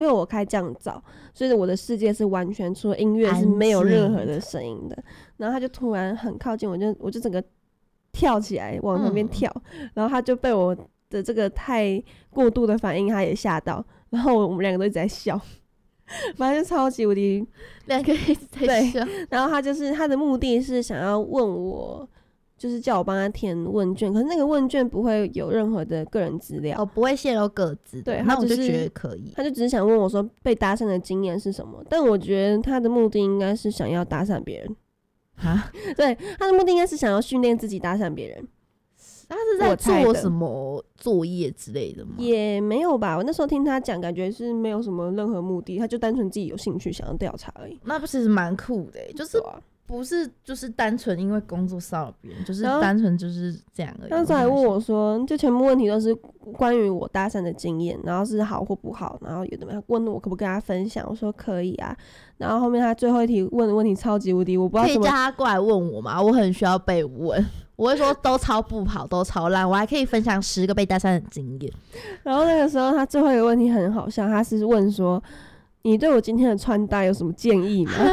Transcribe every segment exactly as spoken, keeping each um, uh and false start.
因为我开降噪，所以我的世界是完全除了音乐是没有任何的声音的。然后他就突然很靠近我就，我就整个跳起来往那边跳、嗯，然后他就被我的这个太过度的反应，他也吓到，然后我们两个都一直在笑，反正就超级无敌， 两个一直在笑。 然后他就是他的目的是想要问我。就是叫我帮他填问卷，可是那个问卷不会有任何的个人资料， 哦，不会泄露个资。 对， 那我就觉得可以。 他就只是想问我说被搭讪的经验是什么，但我觉得他的目的应该是想要搭讪别人啊。 对，他的目的应该是想要训练自己搭讪别人。 他是在做什么作业之类的吗？ 也没有吧，我那时候听他讲，感觉是没有什么任何目的，他就单纯自己有兴趣想要调查而已。 那不其实蛮酷的、欸，就是。不是，就是单纯因为工作骚扰别人，就是单纯就是这样而已。 他还问我说，就全部问题都是关于我搭讪的经验，然后是好或不好，然后有的没有问我可不可以跟他分享，我说可以啊。然后后面他最后一题问的问题超级无敌，我不知道怎么。 可以叫他过来问我吗？我很需要被问。我会说都超不好，都超烂，我还可以分享十个被搭讪的经验。 然后那个时候他最后一个问题很好笑，他是问说：“你对我今天的穿搭有什么建议吗？”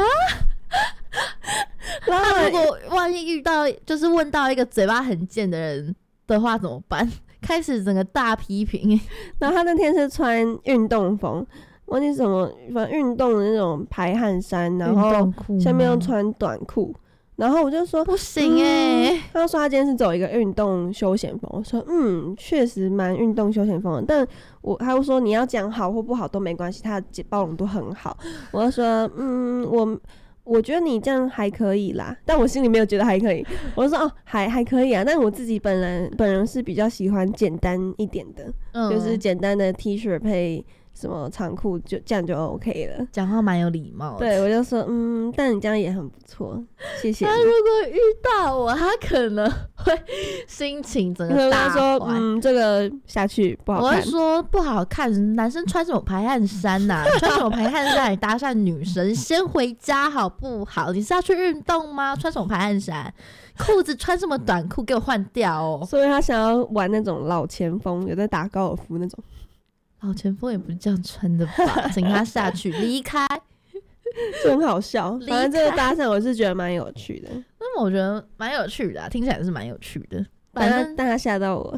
然后他如果万一遇到就是问到一个嘴巴很贱的人的话怎么办？开始整个大批评。 然后他那天是穿运动风，忘记什么，反正运动的那种排汗衫，然后下面又穿短裤。然后我就说不行哎、欸嗯， 他说他今天是走一个运动休闲风，我说嗯，确实蛮运动休闲风的，但我他又说你要讲好或不好都没关系，他的包容度很好。我就说嗯，我。我觉得你这样还可以啦，但我心里没有觉得还可以。我就说哦，还还可以啊，但我自己本人本人是比较喜欢简单一点的，嗯、就是简单的 T 恤配什么长裤，就这样就 OK 了。 讲话蛮有礼貌的。 对，我就说嗯，但你这样也很不错，谢谢你。 他如果遇到我，他可能会心情整个大坏。 说嗯，这个下去不好看。 我会说不好看，男生穿什么排汗衫呐、啊？穿什么排汗衫来搭讪女生？先回家好不好？你是要去运动吗？穿什么排汗衫？裤子穿什么短裤？给我换掉哦！ 所以他想要玩那种老前锋，有在打高尔夫那种。 老前锋也不是这样穿的吧？请他下去离开， 就很好笑。反正这个搭讪我是觉得蛮有趣的。 那么我觉得蛮有趣的、啊，听起来是蛮有趣的。 反正但他吓到我。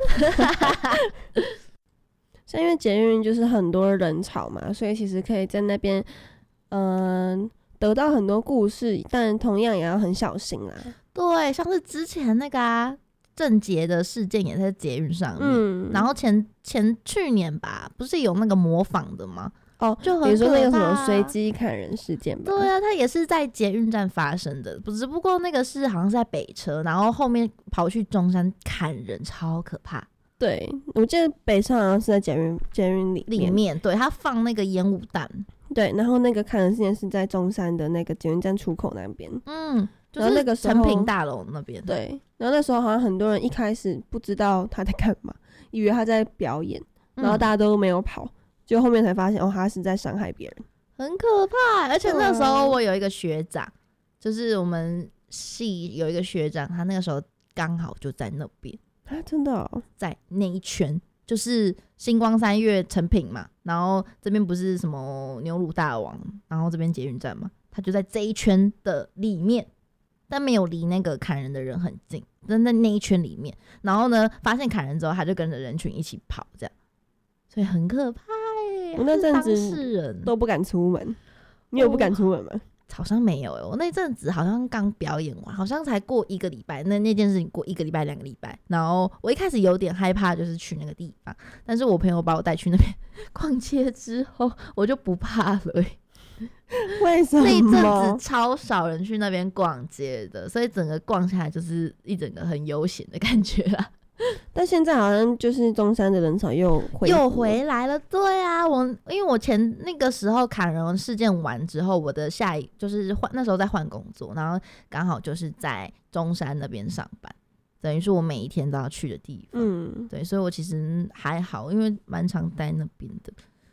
像因为捷运就是很多人潮嘛，所以其实可以在那边，嗯、呃，得到很多故事，但同样也要很小心啦。 对，像是之前那个啊。郑捷的事件也在捷运上面、嗯，然后前前去年吧，不是有那个模仿的吗？ 哦， 就很比如说那个什么随机砍人事件吧。 对啊，它也是在捷运站发生的，只不过那个是好像是在北车，然后后面跑去中山砍人，超可怕。 对，我记得北车好像是在捷运捷运里面， 里面对他放那个烟雾弹， 对，然后那个砍人事件是在中山的那个捷运站出口那边， 嗯。就是那个成品大楼那边， 对，然后那时候好像很多人一开始不知道他在干嘛，以为他在表演，然后大家都没有跑，结果、嗯、后面才发现哦，他是在伤害别人， 很可怕。而且那时候我有一个学长，就是我们系有一个学长，他那个时候刚好就在那边啊，真的、哦， 在那一圈，就是星光三月成品嘛，然后这边不是什么牛乳大王，然后这边捷运站嘛，他就在这一圈的里面。但没有离那个砍人的人很近，在那那一圈里面。然后呢，发现砍人之后，他就跟着人群一起跑，这样，所以很可怕耶。 我那阵子都不敢出门，你有不敢出门吗？ 好像没有耶，我那阵子好像刚表演完，好像才过一个礼拜，那那件事情过一个礼拜、两个礼拜。然后我一开始有点害怕，就是去那个地方，但是我朋友把我带去那边逛街之后，我就不怕了耶。 为什么？ 那一阵子超少人去那边逛街的，所以整个逛下来就是一整个很悠闲的感觉啦。 但现在好像就是中山的人潮又回又回来了，对啊，我因为我前那个时候砍人事件完之后，我的下一就是换那时候在换工作，然后刚好就是在中山那边上班，等于是我每一天都要去的地方。嗯，对，所以我其实还好，因为蛮常待那边的。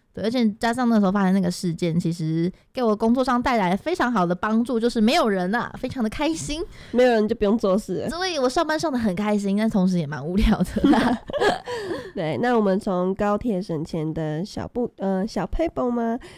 对，而且加上那时候发生那个事件，其实给我工作上带来非常好的帮助，就是没有人啊，非常的开心， 没有人就不用做事了。 所以我上班上的很开心，但同时也蛮无聊的啦。 对，那我们从高铁省钱的小步呃小 paper 吗？